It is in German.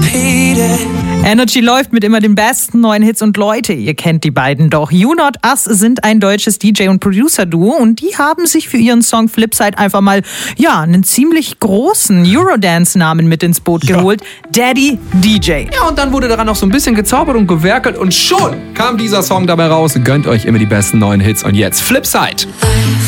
Energy läuft mit immer den besten neuen Hits und Leute, ihr kennt die beiden doch. You Not Us sind ein deutsches DJ- und Producer-Duo und die haben sich für ihren Song Flipside einfach mal, einen ziemlich großen Eurodance-Namen mit ins Boot geholt. Daddy DJ. Ja, und dann wurde daran noch so ein bisschen gezaubert und gewerkelt und schon kam dieser Song dabei raus. Gönnt euch immer die besten neuen Hits und jetzt Flipside.